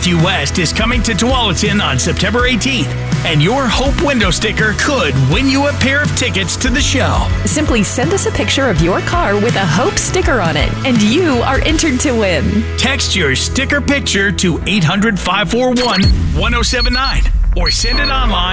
Northview West is coming to Tualatin on September 18th, and your Hope window sticker could win you a pair of tickets to the show. Simply send us a picture of your car with a Hope sticker on it, and you are entered to win. Text your sticker picture to 800-541-1079 or send it online